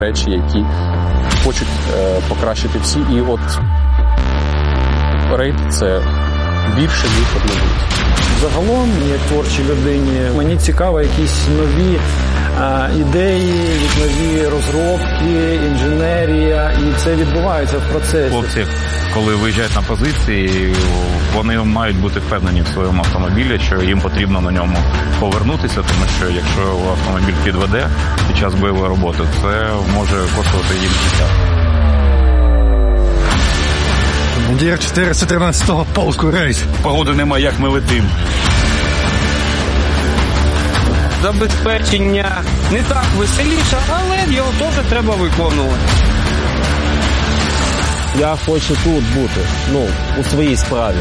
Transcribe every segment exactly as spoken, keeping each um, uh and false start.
речі, які хочуть е, покращити всі. І от рейд – це більше, ніж одне буде. Загалом, як творчій людині, мені цікаво якісь нові а, ідеї, нові розробки, інженерія, і це відбувається в процесі. Хлопці, коли виїжджають на позиції, вони мають бути впевнені в своєму автомобілі, що їм потрібно на ньому повернутися, тому що якщо автомобіль підведе під час бойової роботи, це може коштувати їм життя. Командир чотириста тринадцятого полку рейс. Погоди нема, як ми летим. Забезпечення не так веселіше, але його теж треба виконувати. Я хочу тут бути, ну, у своїй справі.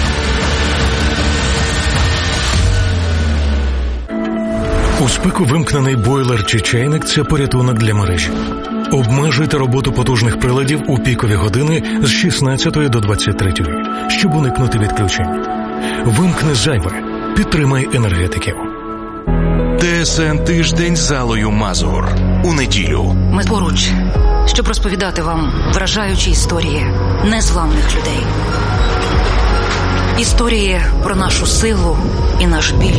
У спеку вимкнений бойлер чи чайник – це порятунок для мережі. Обмежуйте роботу потужних приладів у пікові години з шістнадцятої до двадцять третьої, щоб уникнути відключень. Вимкни зайве. Підтримай енергетиків. ТСН «Тиждень» з Аллою Мазур. У неділю. Ми поруч, щоб розповідати вам вражаючі історії незламних людей. Історії про нашу силу і наш біль.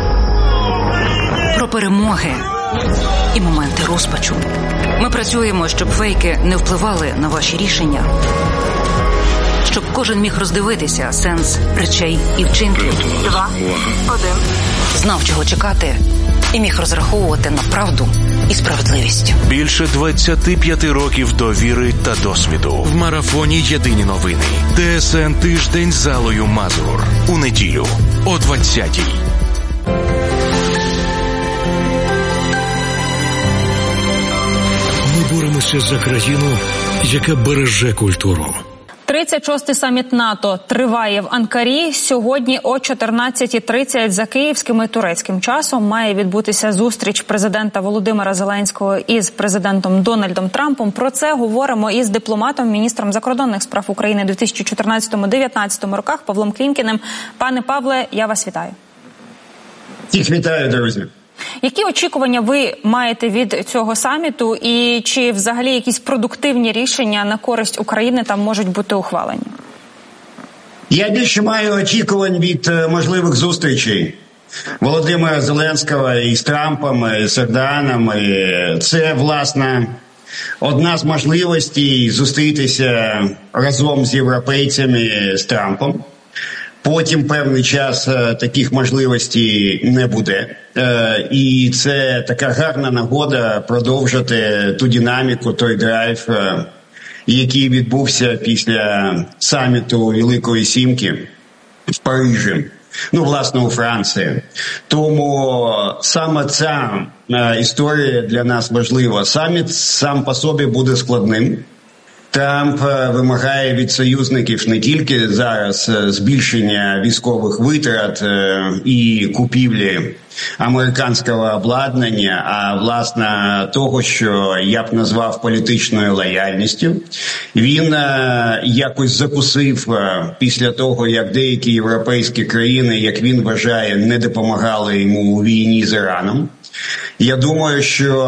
Про перемоги і моменти розпачу. Ми працюємо, щоб фейки не впливали на ваші рішення. Щоб кожен міг роздивитися сенс речей і вчинків. Два, один. Знав, чого чекати, і міг розраховувати на правду і справедливість. Більше двадцять п'ять років довіри та досвіду. В марафоні «Єдині новини». ТСН «Тиждень» з Аллою Мазур. У неділю о двадцятій. Ми боремося за країну, яка береже культуру. тридцять шостий саміт НАТО триває в Анкарі. Сьогодні о чотирнадцятій тридцять за київським і турецьким часом має відбутися зустріч президента Володимира Зеленського із президентом Дональдом Трампом. Про це говоримо із дипломатом, міністром закордонних справ України у дві тисячі чотирнадцятому - дві тисячі дев'ятнадцятому роках Павлом Клімкіним. Пане Павле, я вас вітаю. Всіх вітаю, друзі. Які очікування ви маєте від цього саміту і чи взагалі якісь продуктивні рішення на користь України там можуть бути ухвалені? Я більше маю очікувань від можливих зустрічей Володимира Зеленського із Трампом, і з Ердоганом. Це, власне, одна з можливостей зустрітися разом з європейцями, з Трампом. Потім певний час таких можливостей не буде. І це така гарна нагода продовжити ту динаміку, той драйв, який відбувся після саміту Великої Сімки в Парижі, ну, власне, у Франції. Тому саме ця історія для нас важлива. Саміт сам по собі буде складним. Трамп вимагає від союзників не тільки зараз збільшення військових витрат і купівлі американського обладнання, а, власне, того, що я б назвав політичною лояльністю. Він якось закусив після того, як деякі європейські країни, як він вважає, не допомагали йому у війні з Іраном. Я думаю, що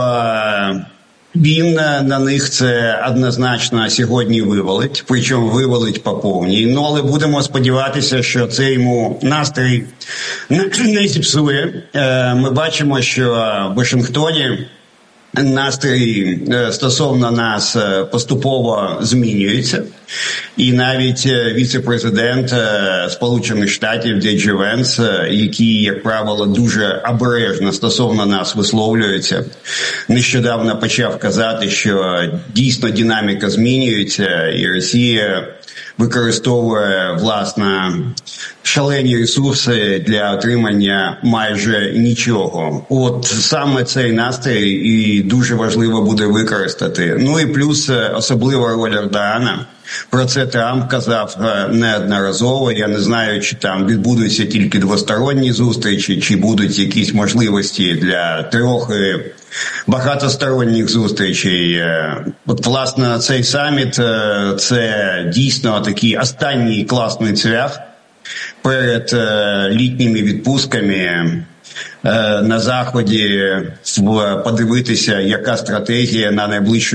він на них це однозначно сьогодні вивалить, причому вивалить по повній. Ну, але будемо сподіватися, що це йому настрій не зіпсує. Ми бачимо, що в Вашингтоні настрій стосовно нас поступово змінюється. І навіть віце-президент Сполучених Штатів Ді Джей Венс, який, як правило, дуже обережно стосовно нас висловлюється, нещодавно почав казати, що дійсно динаміка змінюється і Росія використовує, власне, шалені ресурси для отримання майже нічого. От саме цей настрій і дуже важливо буде використати. Ну і плюс особлива роль Ердогана. Про це Трамп казав неодноразово. Я не знаю, чи там відбудуться тільки двосторонні зустрічі, чи будуть якісь можливості для трьох і багатосторонніх зустрічей. От, власне, цей саміт – це дійсно такий останній класний цвях перед літніми відпустками. на Заході подивитися, яка стратегія на найближчу